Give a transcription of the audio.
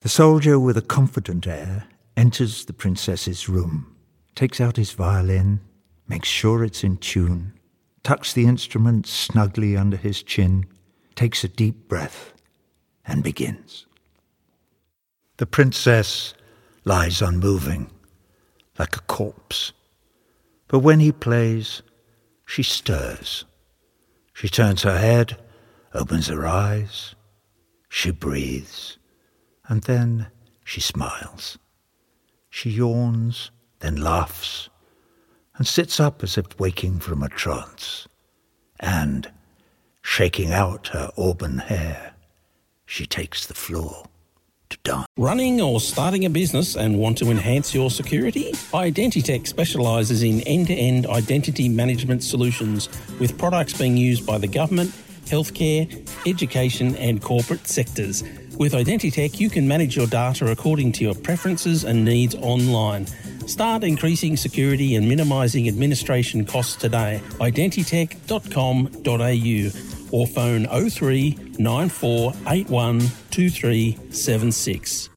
The soldier, with a confident air, enters the princess's room, takes out his violin, makes sure it's in tune, tucks the instrument snugly under his chin, takes a deep breath, and begins. The princess lies unmoving, like a corpse. But when he plays, she stirs. She turns her head, opens her eyes, she breathes, and then she smiles. She yawns, then laughs, and sits up as if waking from a trance. And, shaking out her auburn hair, she takes the floor to dance. Running or starting a business and want to enhance your security? Identitech specialises in end-to-end identity management solutions with products being used by the government, healthcare, education and corporate sectors. With Identitech, you can manage your data according to your preferences and needs online. Start increasing security and minimising administration costs today. Identitech.com.au or phone 03 9481 2376.